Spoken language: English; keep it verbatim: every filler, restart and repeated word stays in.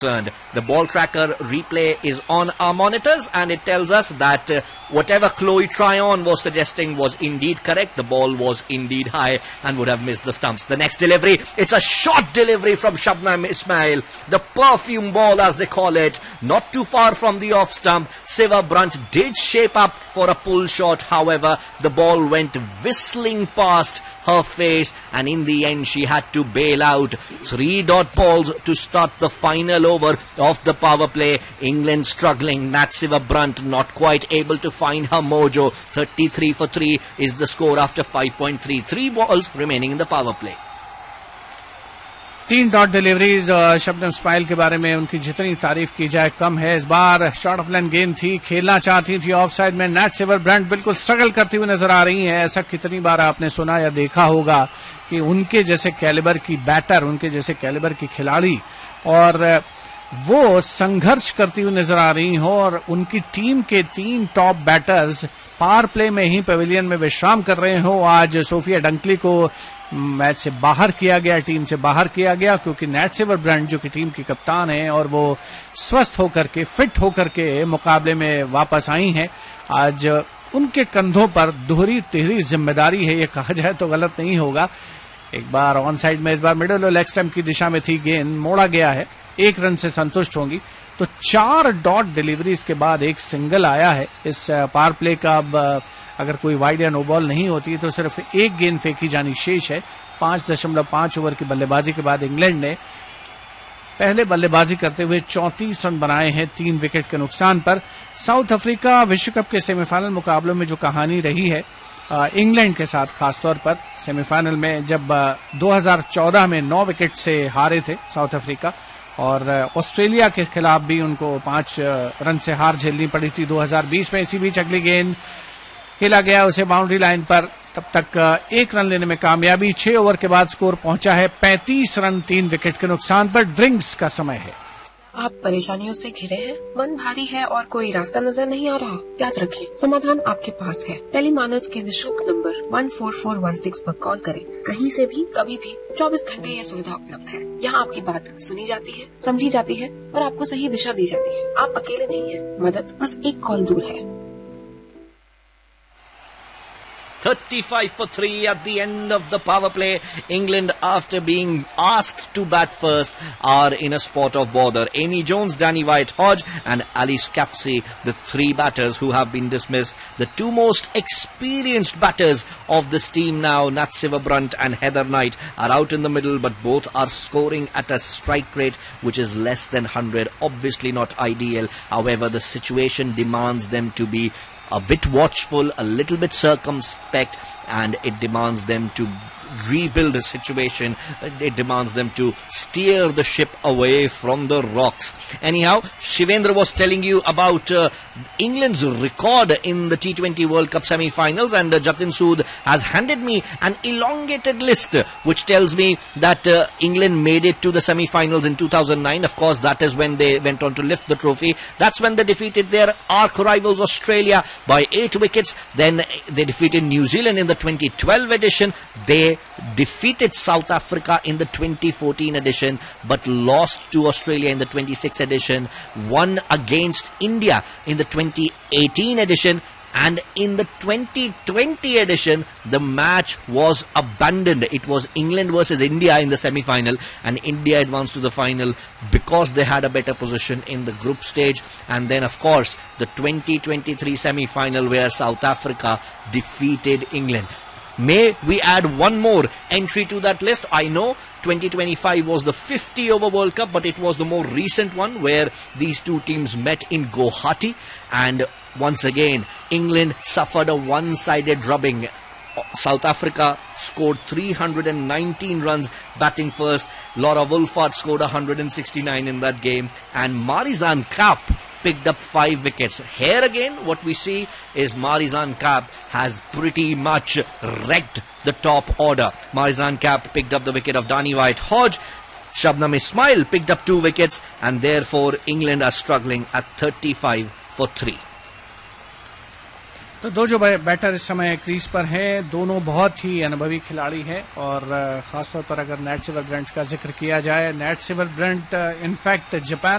The ball tracker replay is on our monitors and it tells us that uh, whatever Chloe Tryon was suggesting was indeed correct. The ball was indeed high and would have missed the stumps. The next delivery, it's a short delivery from Shabnam Ismail. The perfume ball, as they call it, not too far from the off stump. Siva Brunt did shape up for a pull shot. However, the ball went whistling past her face and in the end she had to bail out. Three dot balls to start the final over of the power play. England struggling. Nat Siva Brunt not quite able to find her mojo. thirty-three for three is the score after five point three. Three balls remaining in the power play. तीन dot deliveries Shabnam Ismail के बारे में उनकी जितनी तारीफ की जाए कम है. इस बार शॉर्ट ऑफ लाइन गेंद थी, खेलना चाहती थी ऑफ साइड में. नैट सिवा ब्रंट बिल्कुल स्ट्रगल करती हुई नजर आ रही है. ऐसा कितनी बार आपने सुना या देखा होगा कि उनके जैसे कैलिबर की बैटर, उनके जैसे कैलिबर की खिलाड़ी और वो संघर्ष करती हुई नजर आ रही हो और उनकी टीम के तीन टॉप बैटर्स पावर प्ले में ही पवेलियन में विश्राम कर रहे हो. आज सोफिया डंकली को मैच से बाहर किया गया, टीम से बाहर किया गया क्योंकि नैट सिवा ब्रंट जो कि टीम की कप्तान है और वो स्वस्थ होकर के, फिट होकर के मुकाबले में वापस आई हैं. आज उनके कंधों पर दोहरी तिहरी जिम्मेदारी है, ये कहा जाए तो गलत नहीं होगा. एक बार ऑन साइड में, इस बार मिडिल और लेग स्टंप की दिशा में थी गेंद, मोड़ा गया है. एक रन से संतुष्ट होंगी. तो चार डॉट डिलीवरीज के बाद एक सिंगल आया है इस पावर प्ले का. अब अगर कोई वाइड या नो बॉल नहीं होती तो सिर्फ एक गेंद फेंकी जानी शेष है. पांच दशमलव पांच ओवर की बल्लेबाजी के बाद इंग्लैंड ने पहले बल्लेबाजी करते हुए चौंतीस रन बनाए हैं तीन विकेट के नुकसान पर. साउथ अफ्रीका विश्व कप के सेमीफाइनल मुकाबलों में जो कहानी रही है इंग्लैंड के साथ, खासतौर पर सेमीफाइनल में जब दो हज़ार चौदह में नौ विकेट से हारे थे साउथ अफ्रीका और ऑस्ट्रेलिया के खिलाफ भी उनको पांच रन से हार झेलनी पड़ी थी दो हज़ार बीस में. इसी बीच अगली गेंद खेला गया उसे बाउंड्री लाइन पर, तब तक एक रन लेने में कामयाबी. छह ओवर के बाद स्कोर पहुंचा है पैंतीस रन तीन विकेट के नुकसान पर. ड्रिंक्स का समय है. आप परेशानियों से घिरे हैं, मन भारी है और कोई रास्ता नजर नहीं आ रहा? याद रखें, समाधान आपके पास है. टेलीमानस के निःशुल्क नंबर एक चार चार एक छह पर कॉल करें. कहीं से भी, कभी भी, चौबीस घंटे यह सुविधा उपलब्ध है. यहाँ आपकी बात सुनी जाती है, समझी जाती है और आपको सही दिशा दी जाती है. आप अकेले नहीं हैं, मदद बस एक कॉल दूर है. thirty-five for three at the end of the power play. England, after being asked to bat first, are in a spot of bother. Amy Jones, Danny White-Hodge and Alice Capsey, the three batters who have been dismissed. The two most experienced batters of this team now, Nat Siva Brunt and Heather Knight, are out in the middle, but both are scoring at a strike rate which is less than one hundred. Obviously not ideal. However, the situation demands them to be a bit watchful, a little bit circumspect, and it demands them to rebuild the situation. It demands them to steer the ship away from the rocks. Anyhow, Shivendra was telling you about uh, England's record in the T twenty World Cup semi-finals, and uh, Jatin Sood has handed me an elongated list uh, which tells me that uh, England made it to the semi-finals in two thousand nine. Of course, that is when they went on to lift the trophy. That's when they defeated their arch rivals Australia by eight wickets. Then they defeated New Zealand in the twenty twelve edition. They defeated South Africa in the twenty fourteen edition, but lost to Australia in the twenty-sixth edition, won against India in the twenty eighteen edition, and in the twenty twenty edition, the match was abandoned. It was England versus India in the semi-final, and India advanced to the final because they had a better position in the group stage. And then, of course, the twenty twenty-three semi-final where South Africa defeated England. May we add one more entry to that list? I know twenty twenty-five was the fifty over World Cup, but it was the more recent one where these two teams met in Guwahati, and once again England suffered a one-sided drubbing. South Africa scored three hundred nineteen runs batting first. Laura Wolfart scored one hundred sixty-nine in that game, and Marizanne Kapp picked up five wickets. Here again, what we see is Marizanne Kapp has pretty much wrecked the top order. Marizanne Kapp picked up the wicket of Danny White-Hodge. Shabnam Ismail picked up two wickets, and therefore England are struggling at thirty-five for three. तो दो जो batter इस समय crease पर हैं, दोनों बहुत ही अनुभवी खिलाड़ी हैं और खासतौर पर अगर नैट सेवर ब्रंट का जिक्र किया जाए, NAT saver Brunt in fact Japan